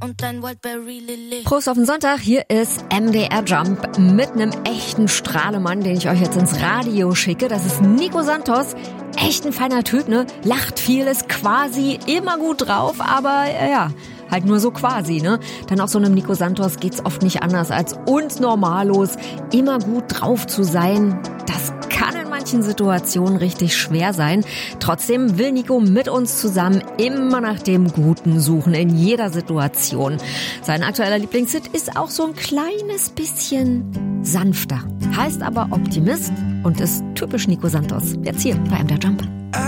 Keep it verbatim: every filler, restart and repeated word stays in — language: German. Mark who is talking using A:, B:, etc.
A: und dein Wildberry Lilly.
B: Prost auf den Sonntag, hier ist M D R Jump mit einem echten Strahlemann, den ich euch jetzt ins Radio schicke. Das ist Nico Santos, echt ein feiner Typ, ne? Lacht viel, ist quasi immer gut drauf, aber äh, ja, halt nur so quasi, ne? Denn auch so einem Nico Santos geht's oft nicht anders als uns Normalos, immer gut drauf zu sein. Das kann in manchen Situationen richtig schwer sein. Trotzdem will Nico mit uns zusammen immer nach dem Guten suchen, in jeder Situation. Sein aktueller Lieblingshit ist auch so ein kleines bisschen sanfter. Heißt aber Optimist und ist typisch Nico Santos. Jetzt hier bei M D R Jump.